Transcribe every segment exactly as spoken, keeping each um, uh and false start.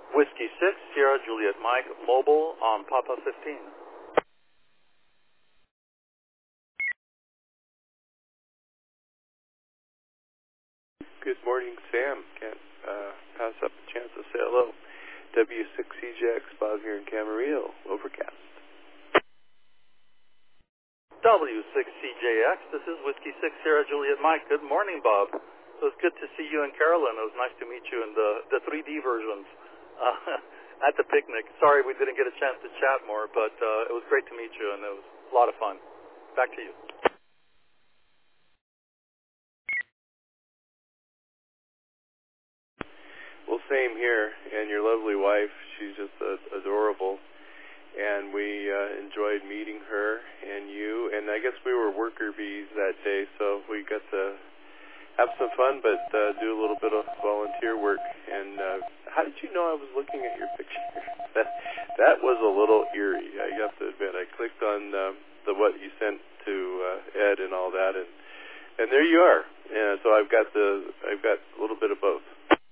Whiskey six, Sierra Juliet Mike, mobile on Papa fifteen. Good morning, Sam. Can't uh, pass up a chance to say hello. W six C J X, Bob here in Camarillo, overcast. W six C J X, this is Whiskey six, Sierra Juliet Mike. Good morning, Bob. It was good to see you in Carolyn. It was nice to meet you in the, the three D versions uh, at the picnic. Sorry we didn't get a chance to chat more, but uh, it was great to meet you, and it was a lot of fun. Back to you. Well, same here, and your lovely wife, she's just uh, adorable, and we uh, enjoyed meeting her and you, and I guess we were worker bees that day, so we got to have some fun, but uh, do a little bit of volunteer work. And uh, how did you know I was looking at your picture? that, that was a little eerie, I have to admit. I clicked on um, the what you sent to uh, Ed and all that, and and there you are. Yeah, so I've got the I've got a little bit of both.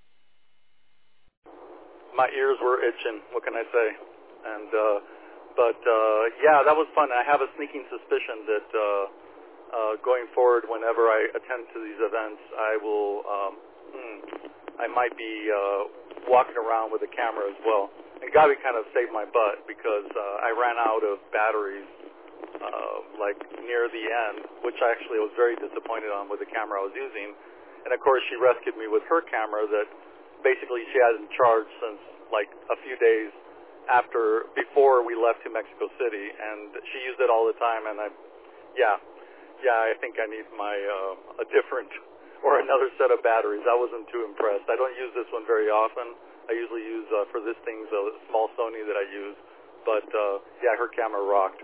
My ears were itching. What can I say? And uh, but uh, yeah, that was fun. I have a sneaking suspicion that uh, uh, going forward, whenever I attend to these events, I will um, hmm, I might be uh, walking around with a camera as well. And Gabi kind of saved my butt because uh, I ran out of batteries uh, like near the end, which I actually was very disappointed on with the camera I was using. And of course, she rescued me with her camera that basically she hadn't charged since like a few days after, before we left to Mexico City, and she used it all the time, and I, yeah, yeah, I think I need my, uh, a different, or another set of batteries. I wasn't too impressed. I don't use this one very often. I usually use, uh, for this thing, the small Sony that I use, but, uh, yeah, her camera rocked.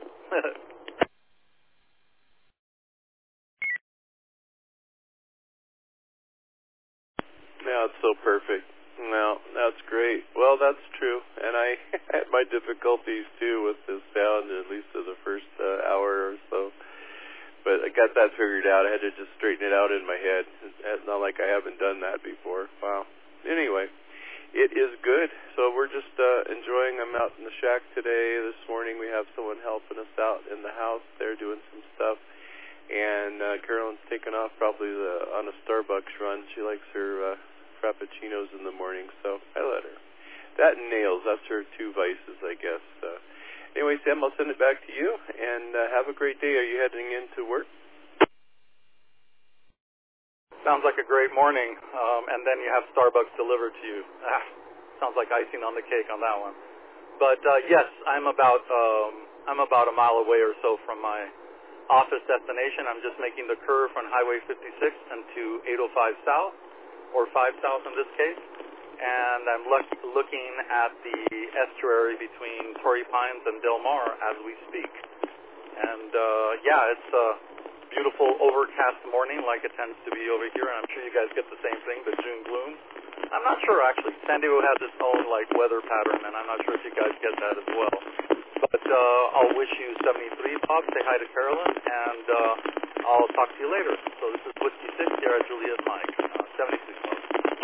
Now it's so perfect. No, that's great. Well, that's true. And I had my difficulties, too, with the sound, at least for the first uh, hour or so. But I got that figured out. I had to just straighten it out in my head. It's not like I haven't done that before. Wow. Anyway, it is good. So we're just uh, enjoying. I'm out in the shack today. This morning we have someone helping us out in the house. They're doing some stuff. And uh, Carolyn's taken off probably the, on a Starbucks run. She likes her uh, frappuccinos in the morning, so I let her. That and nails, that's her two vices, I guess. Uh, anyway, Sam, I'll send it back to you, and uh, have a great day. Are you heading into work? Sounds like a great morning, um, and then you have Starbucks delivered to you. Ah, sounds like icing on the cake on that one. But uh, yes, I'm about um, I'm about a mile away or so from my office destination. I'm just making the curve from Highway fifty-six into eight oh five South, or five South in this case, and I'm look, looking at the estuary between Torrey Pines and Del Mar as we speak. And uh, yeah, it's a beautiful overcast morning like it tends to be over here, and I'm sure you guys get the same thing, the June gloom. I'm not sure, actually. San Diego has its own like weather pattern, and I'm not sure if you guys get that as well. But uh, I'll wish you seventy-three, Bob. Say hi to Carolyn, and uh, I'll talk to you later. So this is Whiskey six, Sierra Juliet Mike, uh, seventy-six, Bob.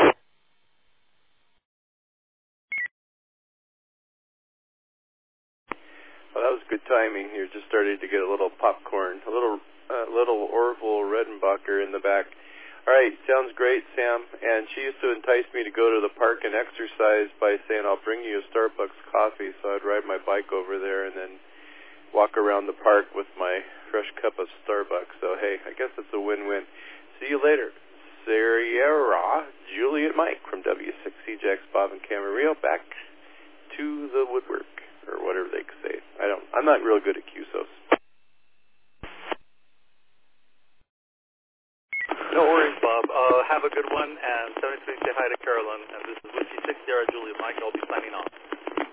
Well, that was good timing. You're just starting to get a little popcorn, a little uh, little Orville Redenbacher in the back. All right, sounds great, Sam. And she used to entice me to go to the park and exercise by saying, I'll bring you a Starbucks coffee. So I'd ride my bike over there and then walk around the park with my fresh cup of Starbucks. So, hey, I guess it's a win-win. See you later. Sierra Juliet Mike from W six C J X, Bob and Camarillo, back to the woodwork, or whatever they say. I don't, I'm not real good at Q S O S. No worries, Bob. Uh, have a good one, and seventy-three, say hi to Carolyn. And this is Whiskey six, Sierra Juliet Mike. I'll be signing off.